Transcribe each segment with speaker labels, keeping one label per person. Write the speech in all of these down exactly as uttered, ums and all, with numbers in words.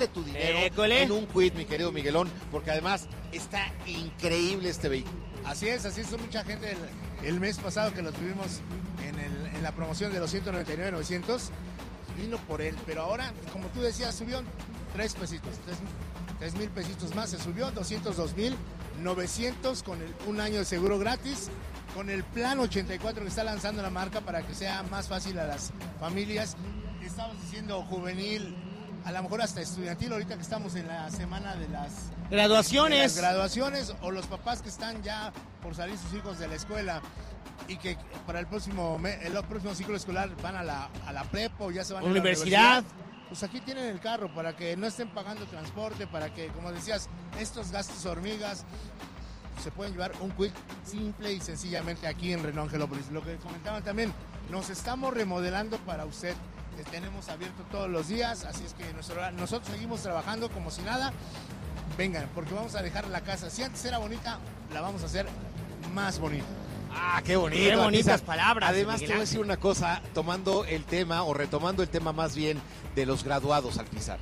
Speaker 1: Invierte tu dinero
Speaker 2: École.
Speaker 1: en un Kwid, mi querido Miguelón, porque además está increíble este vehículo.
Speaker 3: Así es, así es, mucha gente el, el mes pasado que lo tuvimos en, el, en la promoción de los ciento noventa y nueve mil novecientos, vino por él, pero ahora, como tú decías, subió tres pesitos, tres, tres mil pesitos más, se subió doscientos dos mil novecientos con el, un año de seguro gratis, con el plan ochenta y cuatro que está lanzando la marca para que sea más fácil a las familias. Estamos diciendo juvenil, a lo mejor hasta estudiantil, ahorita que estamos en la semana de las
Speaker 2: graduaciones,
Speaker 3: de las graduaciones o los papás que están ya por salir sus hijos de la escuela y que para el próximo el próximo ciclo escolar van a la, a la prepa o ya se van
Speaker 2: universidad.
Speaker 3: a la universidad. Pues aquí tienen el carro para que no estén pagando transporte, para que, como decías, estos gastos hormigas se pueden llevar un Kwid simple y sencillamente aquí en Renault Angelópolis. Lo que comentaban también, nos estamos remodelando para usted. Tenemos abierto todos los días, así es que nuestro, nosotros seguimos trabajando como si nada. Vengan, porque vamos a dejar la casa, si antes era bonita, la vamos a hacer más bonita.
Speaker 1: Ah, qué bonito.
Speaker 2: Qué bonitas
Speaker 1: Quizás,
Speaker 2: palabras.
Speaker 1: Además, te voy a decir una cosa, tomando el tema o retomando el tema más bien de los graduados al pisar.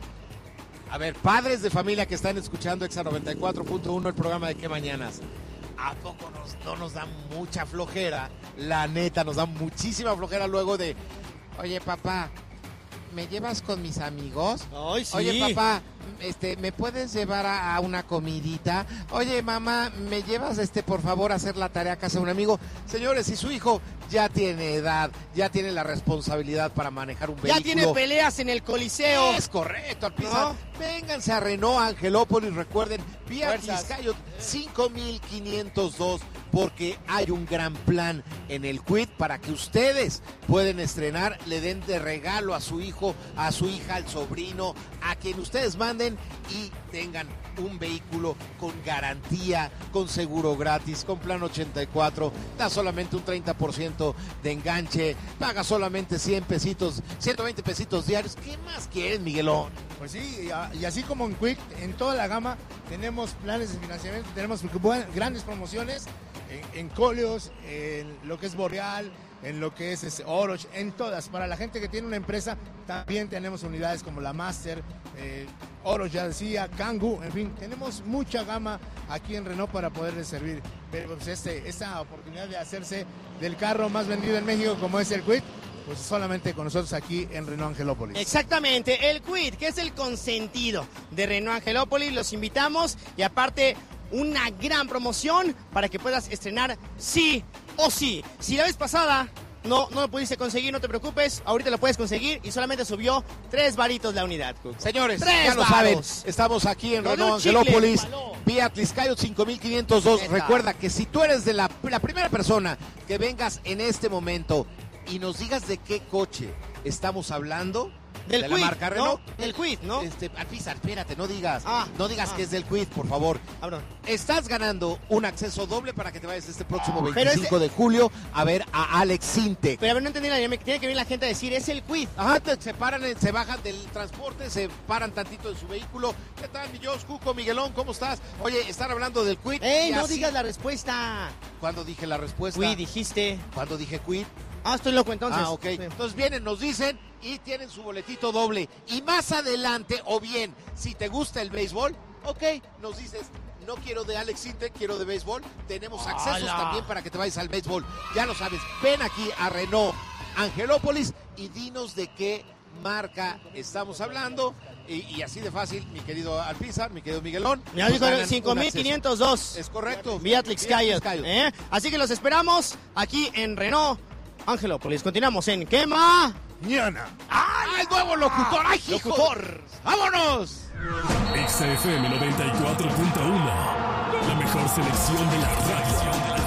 Speaker 1: A ver, padres de familia que están escuchando Exa noventa y cuatro punto uno, el programa de Qué Mañanas. ¿A poco nos, no nos da mucha flojera? La neta, nos da muchísima flojera luego de, oye, papá, ¿me llevas con mis amigos?
Speaker 2: Ay, sí.
Speaker 1: Oye, papá, este, ¿me puedes llevar a, a una comidita? Oye, mamá, ¿me llevas, este, por favor, a hacer la tarea a casa de un amigo? Señores, si su hijo ya tiene edad, ya tiene la responsabilidad para manejar un vehículo.
Speaker 2: Ya tiene peleas en el Coliseo.
Speaker 1: Es correcto, al pisar.
Speaker 2: ¿No?
Speaker 1: Vénganse a Renault Angelópolis, recuerden, vía
Speaker 2: Fuerzas.
Speaker 1: Tliscayo cinco mil quinientos dos, porque hay un gran plan en el Kwid para que ustedes pueden estrenar, le den de regalo a su hijo, a su hija, al sobrino, a quien ustedes manden y tengan un vehículo con garantía, con seguro gratis, con plan ochenta y cuatro, da solamente un treinta por ciento de enganche, paga solamente cien pesitos, ciento veinte pesitos diarios. ¿Qué más quieres, Miguelón?
Speaker 3: Pues sí, y, a, y así como en Kwid, en toda la gama tenemos planes de financiamiento, tenemos buen, grandes promociones en, en Coleos, en lo que es Boreal, en lo que es, es Oroch, en todas. Para la gente que tiene una empresa, también tenemos unidades como la Master, eh, Oroch ya decía, Kangoo, en fin, tenemos mucha gama aquí en Renault para poderles servir. Pero pues este, esta oportunidad de hacerse del carro más vendido en México como es el Kwid, pues solamente con nosotros aquí en Renault Angelópolis.
Speaker 2: Exactamente, el Kwid, que es el consentido de Renault Angelópolis, los invitamos y aparte una gran promoción para que puedas estrenar sí o sí. Si la vez pasada no, no lo pudiste conseguir, no te preocupes, ahorita lo puedes conseguir y solamente subió tres varitos la unidad, Cuco.
Speaker 1: Señores,
Speaker 2: Tres
Speaker 1: ya lo
Speaker 2: varos.
Speaker 1: saben, estamos aquí en
Speaker 2: Con
Speaker 1: Renault
Speaker 2: un chicle,
Speaker 1: Angelópolis,
Speaker 2: balón.
Speaker 1: vía Tliscayo cinco mil quinientos dos.
Speaker 2: Neta.
Speaker 1: Recuerda que si tú eres de la, la primera persona que vengas en este momento y nos digas de qué coche estamos hablando,
Speaker 2: Del
Speaker 1: de
Speaker 2: Kwid,
Speaker 1: la marca
Speaker 2: ¿no?
Speaker 1: Renault.
Speaker 2: Del Kwid, ¿no?
Speaker 1: Este, Alpizar, espérate, no digas,
Speaker 2: Ah,
Speaker 1: no digas
Speaker 2: ah.
Speaker 1: que es del Kwid, por favor.
Speaker 2: Cabrón.
Speaker 1: Estás ganando un acceso doble para que te vayas este próximo
Speaker 2: Pero
Speaker 1: veinticinco
Speaker 2: ese-
Speaker 1: de julio a ver a Alex Sintec.
Speaker 2: Pero a ver, no entendí la dinámica, tiene que venir la gente a decir, es el Kwid.
Speaker 1: Ajá, te- se paran, en- se bajan del transporte, se paran tantito de su vehículo. ¿Qué tal, mi Jos, Cuco, Miguelón? ¿Cómo estás? Oye, están hablando del Kwid.
Speaker 2: ¡Ey,
Speaker 1: y
Speaker 2: no
Speaker 1: así-
Speaker 2: digas la respuesta!
Speaker 1: ¿Cuándo dije la respuesta?
Speaker 2: Kwid, dijiste.
Speaker 1: ¿Cuándo dije Kwid?
Speaker 2: Ah, estoy loco entonces.
Speaker 1: Ah, ok.
Speaker 2: Sí.
Speaker 1: Entonces vienen, nos dicen y tienen su boletito doble. Y más adelante, o bien, si te gusta el béisbol, ok, nos dices, no quiero de Alex Sintec, quiero de béisbol. Tenemos accesos
Speaker 2: ¡Hala!
Speaker 1: también para que te vayas al béisbol. Ya lo sabes, ven aquí a Renault Angelópolis y dinos de qué marca estamos hablando. Y, y así de fácil, mi querido Alpizar, mi querido Miguelón.
Speaker 2: Ya
Speaker 1: nos
Speaker 2: dijo
Speaker 1: ganan
Speaker 2: cinco
Speaker 1: un
Speaker 2: mil
Speaker 1: acceso.
Speaker 2: quinientos dos.
Speaker 1: Es correcto.
Speaker 2: Vía Tliscayo.
Speaker 1: Tliscayo.
Speaker 2: ¿Eh? Así que los esperamos aquí en Renault Angelópolis. Continuamos en Quema.
Speaker 3: Mañana.
Speaker 1: ¡Ah, el nuevo locutor! ¡Ay, hijo!
Speaker 2: Locutor.
Speaker 1: ¡Vámonos!
Speaker 4: Exa F M noventa y cuatro punto uno. La mejor selección de la radio.